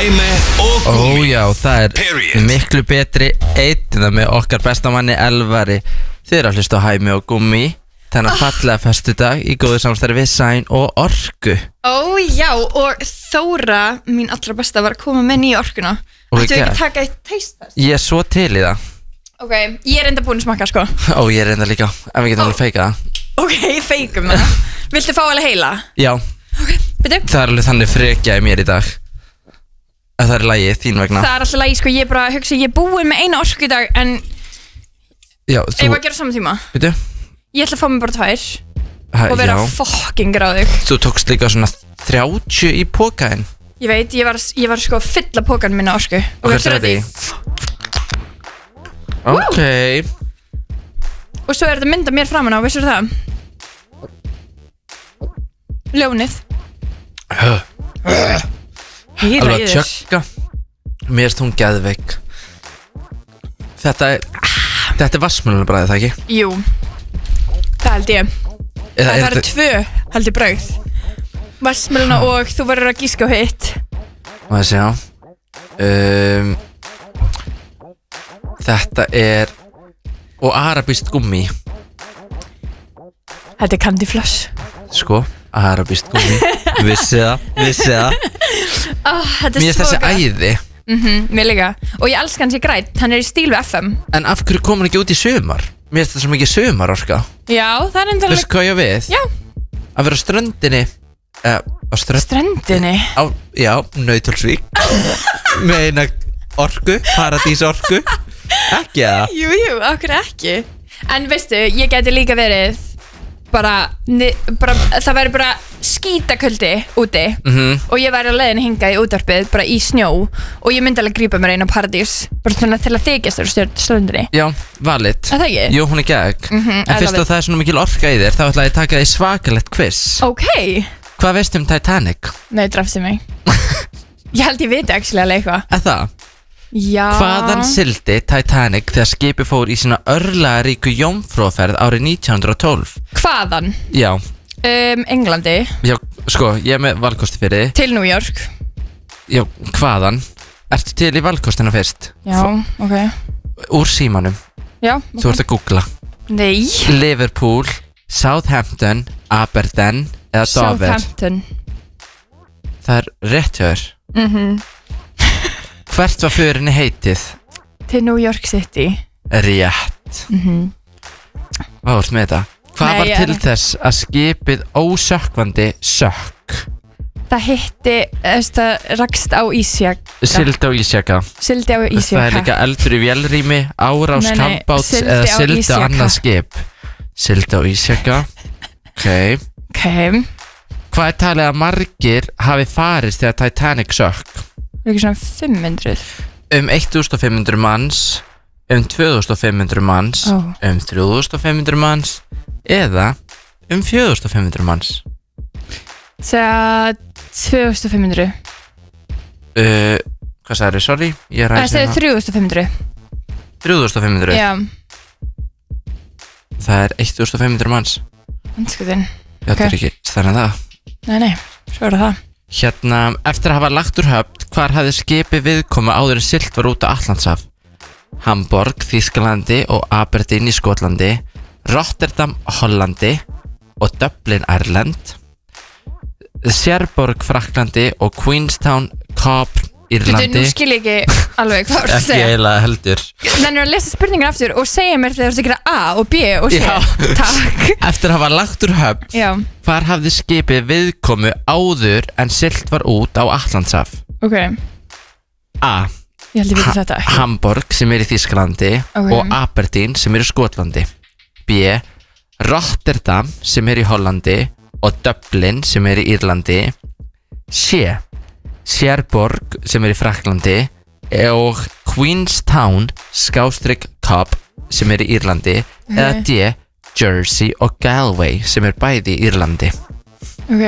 Hæmi og Gummi. Já, það miklu betri einn með okkar bestamanni Elvari. Þið að hlusta á Hæmi og Gummi þennan fallega föstudag í góðu samstarfi við Sæn og Orku. Já, og Þóra, mín allra besta, var að koma með nýja orkuna. Ættu ekki taka eitt taste test? Ég svo til í það. Ok, ég enda búin að smakka, sko. Ég enda líka, ef við getum alveg feika það. Ok, feikum það. Viltu fá alveg heila? Já. Ok, byrju. Það alveg þannig frekjaði mér í dag. Það lagið, þín vegna. Það alltaf lagið, sko, ég bara hugsa, ég er búin með eina orku í dag, en Já, ég var að gera saman tíma. Byrju. Ég ætla að fá mig bara 2 og vera fucking gráðug. Þú tókst líka svona 30 í pókaðinn. Ég veit, ég var sko að fylla pókan minna orku. Og hvað er þetta í? Ok. Og svo er þetta mynda mér framan á, vissur það? Ljónið. Hýra Alveg í að þér. tjögga. Mér er hún geðveik. Þetta er vassmjölunarbræði, það ekki? Jú, það held ég. Það eru 2 held ég brauð. Vassmjöluna og þú verður að gíska á hitt. Má ég sjá. Þetta er og arabískt gummi. Þetta er Candy Floss. Sko, arabískt gummi. Vissi það. Þetta er Mér er svo þessi gott. æði. Mér líka. Og ég elska hans í græn. Hann er í stíl við FM. En af hverju kom hann ekki út í sumar? Mér finnst þetta svo mikið sumarorka. Já, það er enda Veistu hvað ég á við? Já. Að vera á ströndinni á Ströndinni? Já, Nauthólsvík. Með eina orku, paradísorku. Ekki það? Jú, okkur ekki. En veistu, ég geti líka verið bara það væri bara skítaköldi úti og ég væri á leiðinni hingað í útvarpið bara í snjó og ég myndi alveg grípa mér einn á paradís bara svona til að þykjast þér ströndinni. Já, valid. Er það ekki? Jú, hún er gegg. En fyrst að það er svona mikil orka í þér þá ætla ég að taka því svakalegt quiz. Ok. Hvað veistu um Titanic? Nei, drafstu mig. Ég held ég viti actually alveg eitthvað. Það? Já. Hvaðan sildi Titanic þegar skipið fór í sína örlagaríku jómfrúaferð árið 1912? Hvaðan? Já. Englandi. Já, sko, ég er með valkosti fyrir þið. Til New York. Já, hvaðan? Ertu til í valkostina fyrst? Já, ok. Úr símanum. Já, Þú ert að googla. Nei. Liverpool, Southampton, Aberdeen eða Dover. Southampton. Það er rétt hjá þér. Hvert var förinni heitið? Til New York City. Rétt. Hvað vart með þetta? Hvað var til þess að skipið ósökkvandi sökk? Það hitti, það rakst á ísjaka. Sigldi á ísjaka. Sildi á ísjaka. Það er líka eldur í vélrými, árás kafbáts eða sildi á annað skip. Sildi á ísjaka. Ok. Hvað er talið að margir hafi farist þegar Titanic sökk? Ekki svona 500. 1500 manns, 2500 manns, 3500 manns eða 4500 manns. Þegar 2500. Hvað sagði þið, sorry? Það segir 3500. 3500? Já. Það er 1500 manns. Anskutin. Já, það er ekki stærra en það. Nei, svo er það. Hérna, eftir að hafa lagt úr höfn, hvar hafði skipið viðkomu áður en siglt var út á Atlantshaf? Hamborg, Þýskalandi og Aberdeen í Skotlandi, Rotterdam, Hollandi og Dublin, Ireland, Cherbourg, Fraklandi og Queenstown, Cobb, Írlandi. Nú skil ég ekki alveg hvað þú ert að segja. Ekki eiginlega heldur. Þannig að lesa spurningar aftur og segja mér þegar þú ert að gera A og B og C. Já. Takk. Eftir að hafa lagt úr höfn, Já. hvar hafði skipið viðkomu áður en siglt var út á Atlantshaf? Ok. A. Ég held ég viti þetta ekki. Hamborg sem er í Þýskalandi og Aberdeen sem er í Skotlandi. B. Rotterdam sem er í Hollandi og Dublin sem er í Írlandi. C. Cherbourg sem er í Fraklandi og Queenstown /Cobb sem er í Írlandi eða D. Jersey og Galway sem er bæði í Írlandi. Ok.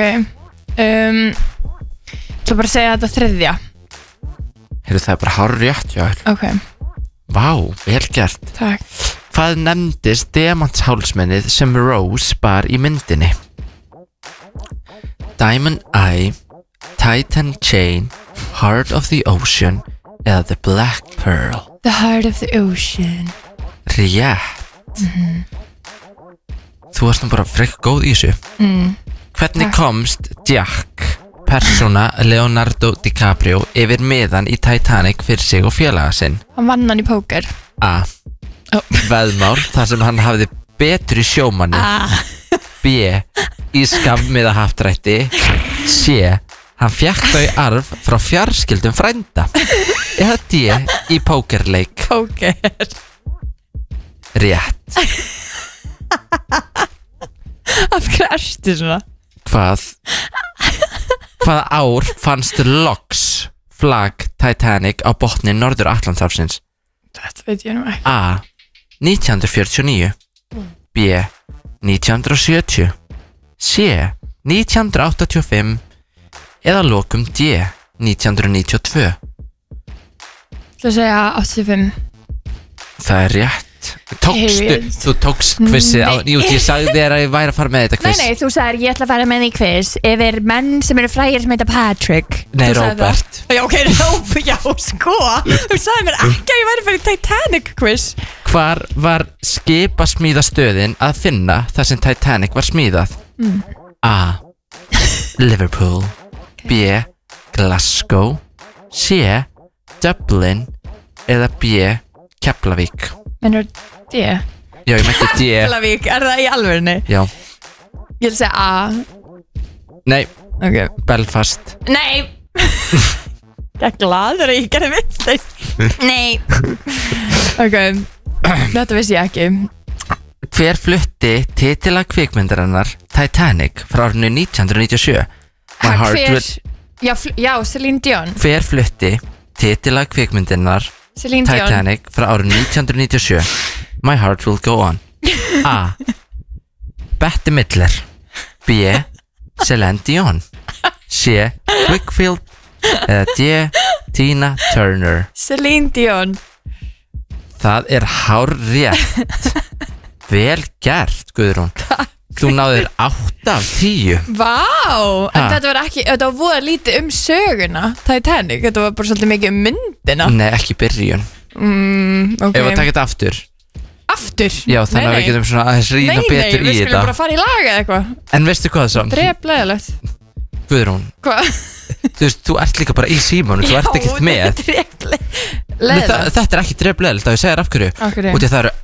Þú bara að segja þetta þriðja. Heyrðu, það er bara hárrétt hjá þér. Ok. Vá, vel gert. Takk. Hvað nefndist demantshálsmennið sem Rose bar í myndinni? Diamond Eye, Titan Chain, Heart of the Ocean eða The Black Pearl? The Heart of the Ocean. Rétt. Þú varst nú bara frekk góð í þessu. Hvernig komst Jack, persóna Leonardo DiCaprio, yfir miðan í Titanic fyrir sig og félaga sinn? Hann vann hann í póker. A. Veðmál, þar sem hann hafði betur í sjómanni. B. Í skammmiða haftrætti. C. Hann fékk þau í arf frá fjarskildum frænda. Eða D. Í pókerleik. Póker. Rétt. Af hverju ertu svona? Hvaða ár fannst loks flagg Titanic á botni Norður Atlantshafsins? Þetta veit ég nú ekki. A. 1949. B. 1970. C. 1985. Eða lokum D. 1992. Það segja 85. Það er rétt. Þú tókst quizið á. Jú, ég sagði þér að ég væri að fara með þetta quiz. Nei, þú sagðir ég ætla að fara með því quiz yfir menn sem eru frægir sem heita Patrick. Nei, Robert. Já, ok, Robert, já, sko. Þú sagði mér ekki að ég væri að fara í Titanic quiz. Hvar var skipasmíðastöðin að finna þar sem Titanic var smíðað? A. Liverpool. B. Glasgow. C. Dublin. Eða B. Keflavík. Mennur D? Já, ég meinti D. Keflavík, er það í alvörunni? Já. Ég vil segja A. Nei. Ok. Belfast. Nei. Ég er gladur að ég gerði vitlaust. Nei. Ok, þetta vissi ég ekki. Hver flutti titila kvikmyndarinnar Titanic frá árinu 1997? Já, Celine Dion. Hver flutti titila kvikmyndarinnar Titanic frá árinu 1997? My Heart Will Go On. A. Bette Midler. B. Celine Dion. C. Wakefield. Eða D. Tina Turner. Celine Dion. Það er hárrétt. Vel gert, Guðrún. Þú náðir 8 af 10. Vá, en þetta var ekki, þetta var voða lítið söguna Titanic, þetta var bara svolítið mikið myndina. Nei, ekki byrjun. Ok. Ef að taka þetta aftur. Aftur? Já, þannig að við getum svona aðeins rýna betur í þetta. Nei, við skulum bara fara í lag eða eitthvað. En veistu hvað það? Drepleðilegt. Guðrún. Hvað? Þú veist, þú ert líka bara í símanum, þú ert ekkert með. Þetta er ekki drepleðilegt, að ég segja þér af hverju. Og það eru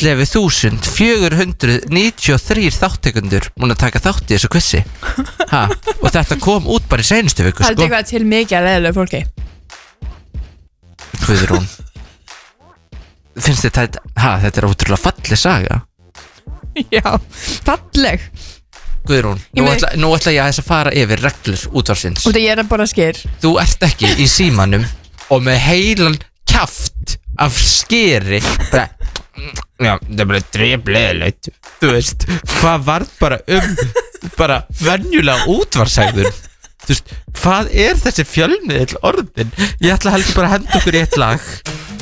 11.493 þáttekundur múin að taka þátt í þessu quizi. Og þetta kom út bara í seinustu viku, sko. Það er eitthvað til mikið að leðilegu fólki. Guðrún. Finnst þið þetta er ótrúlega falleg saga? Já, falleg. Guðrún, nú ætla ég aðeins að fara yfir reglur útvarsins. Og það ég að bora sker. Þú ert ekki í símanum og með heilan kjaft af skeri bara, já, það er bara drepleðilegt. Þú veist, hvað varð bara venjulega útvarsæður? Þú veist, hvað er þessi fjölmiðill orðin? Ég ætla heldur bara að henda okkur í eitt lag.